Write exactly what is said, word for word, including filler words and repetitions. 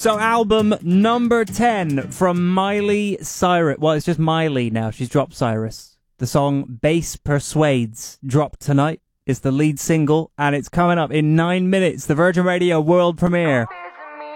So album number ten from Miley Cyrus. Well, it's just Miley now. She's dropped Cyrus. The song Bass Persuades dropped tonight. It's the lead single, and it's coming up in nine minutes. The Virgin Radio world premiere.